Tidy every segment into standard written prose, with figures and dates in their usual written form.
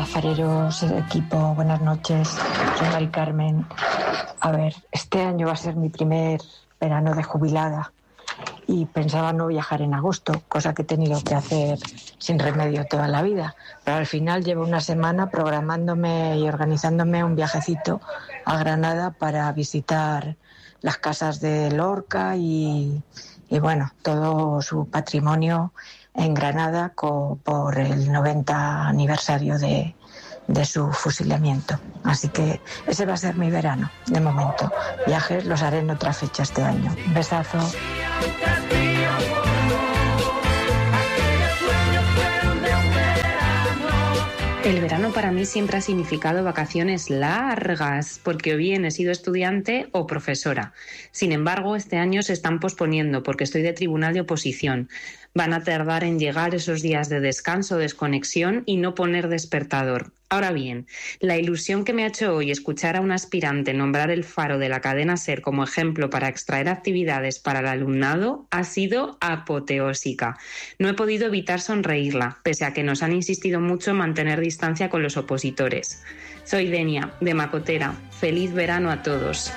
fareros, equipo, buenas noches. Soy Mari Carmen. A ver, este año va a ser mi primer verano de jubilada y pensaba no viajar en agosto, cosa que he tenido que hacer sin remedio toda la vida. Pero al final llevo una semana programándome y organizándome un viajecito a Granada para visitar las casas de Lorca y bueno, todo su patrimonio en Granada por el 90 aniversario de su fusilamiento. Así que ese va a ser mi verano, de momento. Viajes los haré en otra fecha este año. Un besazo. El verano para mí siempre ha significado vacaciones largas, porque o bien he sido estudiante o profesora. Sin embargo, este año se están posponiendo porque estoy de tribunal de oposición. Van a tardar en llegar esos días de descanso, desconexión y no poner despertador. Ahora bien, la ilusión que me ha hecho hoy escuchar a un aspirante nombrar el Faro de la cadena SER como ejemplo para extraer actividades para el alumnado ha sido apoteósica. No he podido evitar sonreírla, pese a que nos han insistido mucho en mantener distancia con los opositores. Soy Denia, de Macotera. Feliz verano a todos.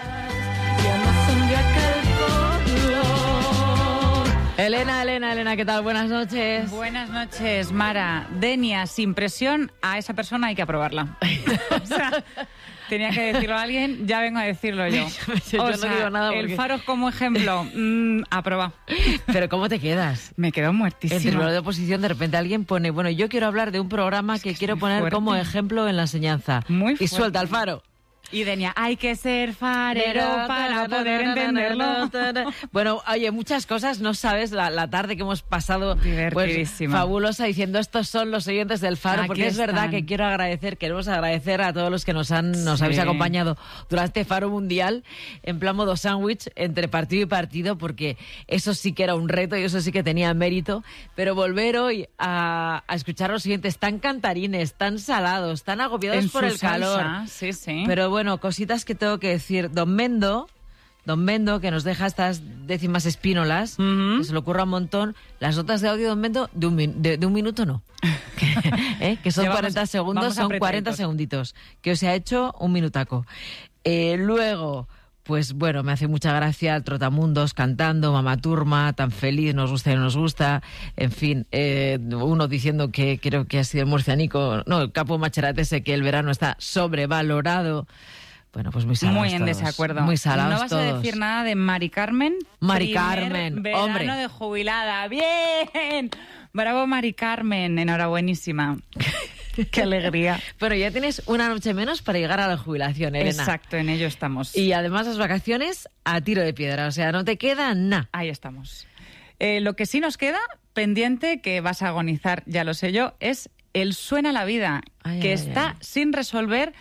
Elena, ¿qué tal? Buenas noches. Buenas noches, Mara. Denia, sin presión, a esa persona hay que aprobarla. O sea, tenía que decirlo a alguien, ya vengo a decirlo yo. Yo no digo nada porque... El Faro como ejemplo, aprobado. ¿Pero cómo te quedas? Me quedo muertísima. En tribunal de oposición de repente alguien pone, bueno, yo quiero hablar de un programa que quiero poner fuerte, como ejemplo en la enseñanza. Muy fuerte. Y suelta el Faro. Y Denia, hay que ser farero para poder entenderlo. Bueno, oye, muchas cosas, no sabes la tarde que hemos pasado pues, fabulosa diciendo estos son los oyentes del Faro, porque es verdad que queremos agradecer a todos los que nos habéis acompañado durante Faro Mundial en plan modo sándwich entre partido y partido, porque eso sí que era un reto y eso sí que tenía mérito, pero volver hoy a escuchar a los oyentes tan cantarines, tan salados, tan agobiados por el calor. Sí, sí. Pero bueno, cositas que tengo que decir. Don Mendo, que nos deja estas décimas espínolas, que se le ocurra un montón. Las notas de audio, Don Mendo, de un minuto no. Que son 40 segundos, son 40 segunditos. Que os ha hecho un minutaco. Luego, pues bueno, me hace mucha gracia el Trotamundos cantando, Mamá Turma, tan feliz, nos gusta y no nos gusta. En fin, uno diciendo que creo que ha sido el murcianico, no, el capo Macheratese, que el verano está sobrevalorado. Bueno, pues muy salados muy en todos. Desacuerdo. Muy salados no vas todos. A decir nada de Mari Carmen. Mari Carmen, verano hombre. De jubilada. ¡Bien! Bravo, Mari Carmen. Enhorabuenísima. ¡Qué alegría! Pero ya tienes una noche menos para llegar a la jubilación, Elena. Exacto, en ello estamos. Y además las vacaciones a tiro de piedra, o sea, no te queda nada. Ahí estamos. Lo que sí nos queda pendiente, que vas a agonizar, ya lo sé yo, es el Suena la Vida, que está sin resolver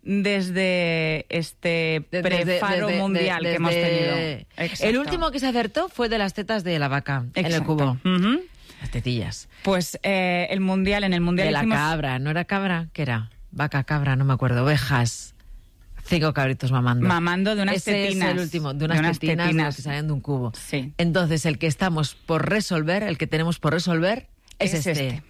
desde este prefaro mundial que hemos tenido. Exacto. El último que se acertó fue de las tetas de la vaca. Exacto. En el cubo. Uh-huh. Las tetillas. Pues en el mundial de la cabra, ¿no era cabra? ¿Qué era? Vaca, cabra, no me acuerdo. Ovejas. 5 cabritos mamando. Mamando de unas tetinas. Es el último, de unas tetinas que salen de un cubo. Sí. Entonces, el que estamos por resolver, el que tenemos por resolver, es este.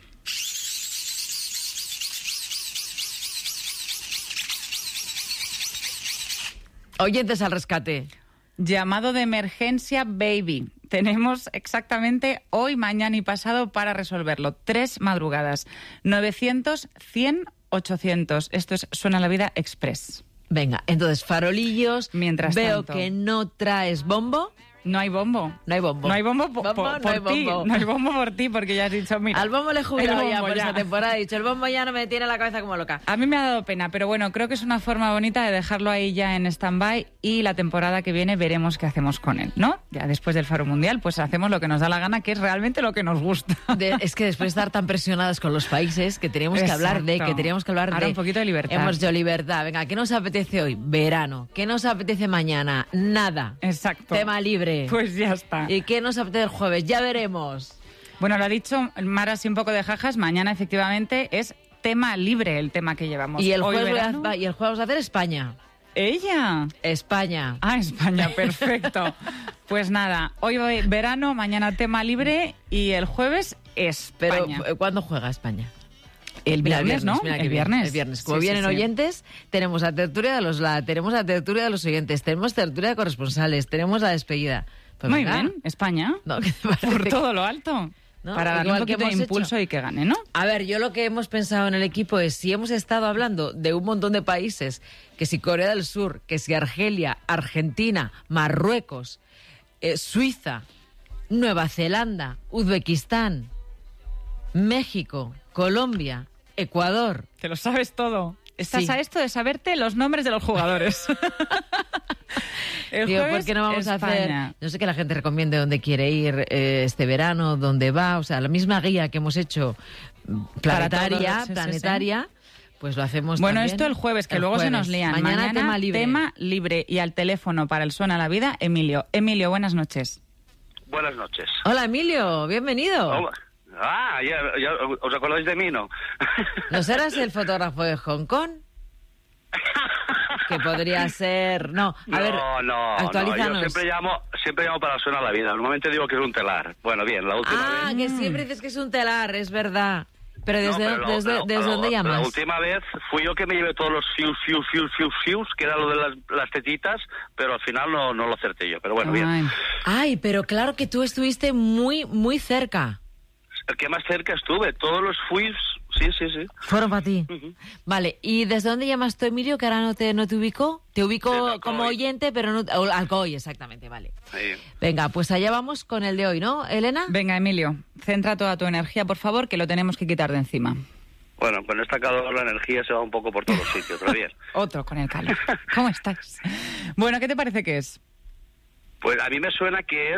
Oyentes al rescate. Llamado de emergencia, baby. Tenemos exactamente hoy, mañana y pasado para resolverlo. 3 madrugadas. 900, 100, 800. Esto es Suena la Vida Express. Venga, entonces, farolillos. Mientras veo tanto, que no traes bombo. No hay bombo. No hay bombo. No hay bombo por ti. No hay bombo por ti, porque ya has dicho, mira. Al bombo le he jubilado ya por esta temporada. He dicho, el bombo ya no me tiene la cabeza como loca. A mí me ha dado pena, pero bueno, creo que es una forma bonita de dejarlo ahí ya en stand-by y la temporada que viene veremos qué hacemos con él, ¿no? Ya después del Faro Mundial, pues hacemos lo que nos da la gana, que es realmente lo que nos gusta. Es que después de estar tan presionadas con los países, que teníamos que hablar Ahora un poquito de libertad. Hemos dicho libertad. Venga, ¿qué nos apetece hoy? Verano. ¿Qué nos apetece mañana? Nada. Exacto. Tema libre. Pues ya está. ¿Y qué nos apetece el jueves? Ya veremos. Bueno, lo ha dicho Mara, así un poco de jajas. Mañana, efectivamente, es tema libre el tema que llevamos. Y el jueves vamos a hacer España. ¿Ella? España. Ah, España, perfecto. Pues nada, hoy verano, mañana tema libre y el jueves España. Pero, ¿cuándo juega España? El viernes, ¿no? Mira El viernes. El viernes. Como Sí, vienen sí, sí. oyentes, tenemos la tertulia de los tenemos la tertulia de los oyentes, tenemos tertulia de corresponsales, tenemos la despedida. Pues Muy venga. bien, España. No, ¿qué te parece? Por todo lo alto. ¿No? Para darle Igual un que poquito de hemos impulso hecho. y que gane, ¿no? A ver, yo lo que hemos pensado en el equipo es, si hemos estado hablando de un montón de países, que si Corea del Sur, que si Argelia, Argentina, Marruecos, Suiza, Nueva Zelanda, Uzbekistán, México, Colombia, Ecuador. Te lo sabes todo. Estás Sí. a esto de saberte los nombres de los jugadores. El Digo, ¿por jueves, qué no vamos a España. hacer? No sé, que la gente recomiende dónde quiere ir este verano, dónde va, o sea, la misma guía que hemos hecho planetaria, sí. pues lo hacemos Bueno, también esto el jueves, que luego se nos lían. Mañana tema libre. Tema libre. Y al teléfono para el Suena la Vida, Emilio. Emilio, buenas noches. Buenas noches. Hola, Emilio, bienvenido. Hola. Ya os acordáis de mí, ¿no? ¿No serás el fotógrafo de Hong Kong? Que podría ser... No, a ver, actualízanos. Yo siempre llamo para Suena la Vida. Normalmente digo que es un telar. Bueno, bien, la última vez... que siempre dices que es un telar, es verdad. Pero ¿desde pero dónde llamas? La última vez fui yo que me llevé todos los fius, que era lo de las tetitas, pero al final no lo acerté yo. Pero bueno, bien. Ay, pero claro que tú estuviste muy, muy cerca. El que más cerca estuve, todos los fius, sí. Fueron para ti. Uh-huh. Vale, ¿y desde dónde llamas tú, Emilio, que ahora no te ubico? Te ubico Desde como Alcoy. oyente, pero no... Alcoy, exactamente, vale. Sí. Venga, pues allá vamos con el de hoy, ¿no, Elena? Venga, Emilio, centra toda tu energía, por favor, que lo tenemos que quitar de encima. Bueno, con esta calor la energía se va un poco por todos los sitios, pero bien. Otro con el calor. ¿Cómo estás? Bueno, ¿qué te parece que es? Pues a mí me suena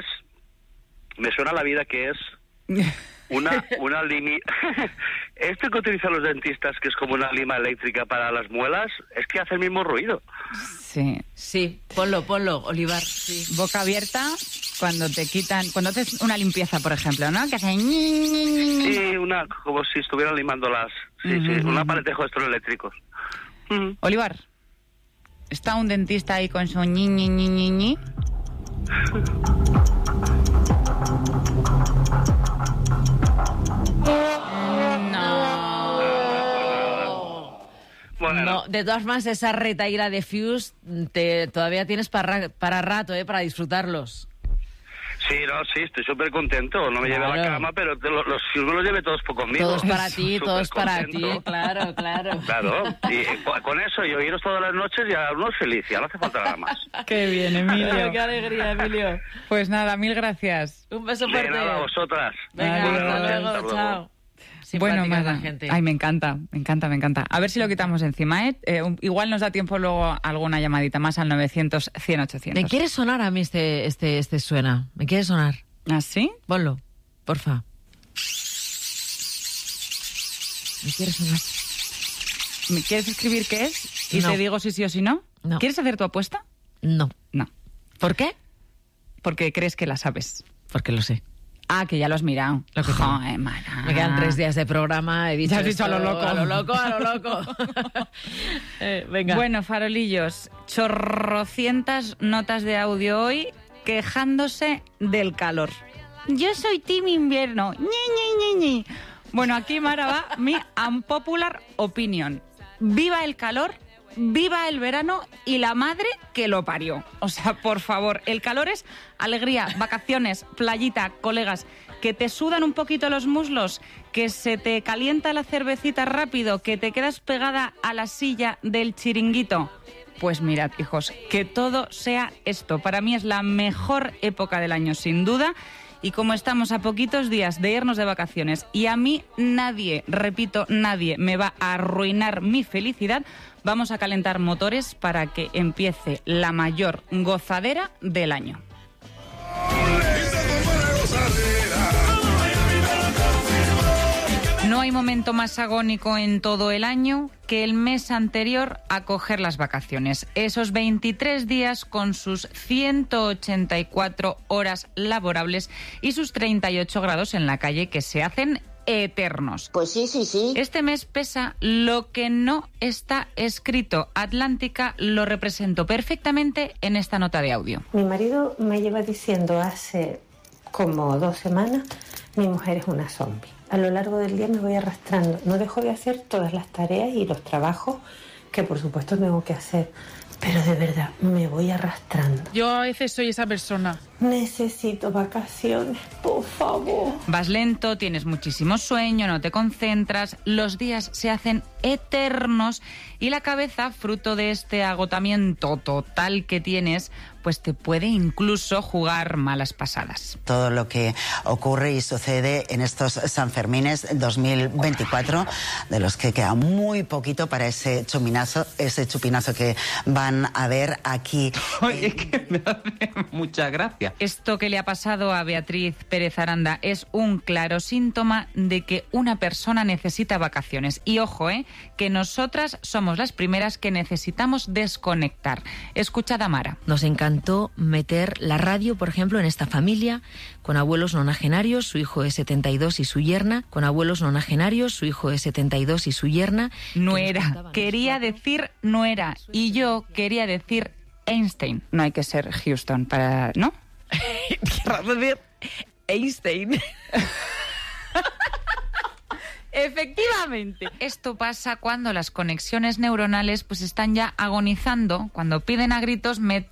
la vida que es una limi... Esto que utilizan los dentistas, que es como una lima eléctrica para las muelas, es que hace el mismo ruido. Sí. Sí, ponlo, Olivar. Sí. Boca abierta cuando te quitan... Cuando haces una limpieza, por ejemplo, ¿no? Que hace... Sí, como si estuvieran limando las... Sí, un aparejo de estos eléctricos. Olivar, ¿está un dentista ahí con su ñi? Bueno, No, de todas maneras, esa retaíla de Fuse todavía tienes para rato, para disfrutarlos. Sí, estoy súper contento. No me llevé a la cama, pero los fius me los llevé todos conmigo. Todos para ti, todos para ti, Supercontento. claro. Claro, y con eso y oíros todas las noches ya uno es feliz, ya no hace falta nada más. Qué bien, Emilio. Qué alegría, Emilio. Pues nada, mil gracias. Un beso De fuerte. nada, a vosotras. Venga, Adiós. hasta Hasta luego, luego. chao. Bueno, Simpática Mara, la gente. ay, me encanta. A ver si lo quitamos encima, ¿eh? Igual nos da tiempo luego alguna llamadita más al 900-100-800. Me quiere sonar a mí este suena. Me quiere sonar. ¿Ah, sí? Ponlo, porfa. Me quiere sonar. ¿Me quieres escribir qué es? Y No. te digo si sí o si no. No. ¿Quieres hacer tu apuesta? No. No. ¿Por qué? Porque crees que la sabes. Porque lo sé. Ah, que ya lo has mirado. Lo que tengo. Joder, Mara. Me quedan 3 días de programa. He dicho Ya has dicho esto, a lo loco. A lo loco. Venga. Bueno, farolillos, chorrocientas notas de audio hoy quejándose del calor. Yo soy team invierno. Ñi. Bueno, aquí, Mara, va mi unpopular opinion. Viva el calor, viva el verano y la madre que lo parió. O sea, por favor, el calor es alegría, vacaciones, playita, colegas, que te sudan un poquito los muslos, que se te calienta la cervecita rápido, que te quedas pegada a la silla del chiringuito. Pues mirad, hijos, que todo sea esto. Para mí es la mejor época del año, sin duda. Y como estamos a poquitos días de irnos de vacaciones y a mí nadie, repito, nadie me va a arruinar mi felicidad, vamos a calentar motores para que empiece la mayor gozadera del año. No hay momento más agónico en todo el año que el mes anterior a coger las vacaciones. Esos 23 días con sus 184 horas laborables y sus 38 grados en la calle que se hacen eternos. Pues sí. Este mes pesa lo que no está escrito. Atlántica lo represento perfectamente en esta nota de audio. Mi marido me lleva diciendo hace como 2 semanas, mi mujer es una zombie. A lo largo del día me voy arrastrando. No dejo de hacer todas las tareas y los trabajos que por supuesto tengo que hacer. Pero de verdad, me voy arrastrando. Yo a veces soy esa persona. Necesito vacaciones, por favor. Vas lento, tienes muchísimo sueño, no te concentras, los días se hacen eternos y la cabeza, fruto de este agotamiento total que tienes, pues te puede incluso jugar malas pasadas. Todo lo que ocurre y sucede en estos Sanfermines 2024, de los que queda muy poquito para ese chupinazo que van a ver aquí. Oye, es que me hace mucha gracia. Esto que le ha pasado a Beatriz Pérez Aranda es un claro síntoma de que una persona necesita vacaciones. Y ojo, que nosotras somos las primeras que necesitamos desconectar. Escuchad a Mara. Nos encantó meter la radio, por ejemplo, en esta familia, con abuelos nonagenarios, su hijo de 72 y su yerna, con abuelos nonagenarios, su hijo de 72 y su yerna. Nuera, quería decir nuera, y yo quería decir Einstein. No hay que ser Houston para... ¿no? Querrás decir Einstein. Efectivamente. Esto pasa cuando las conexiones neuronales pues están ya agonizando, cuando piden a gritos meter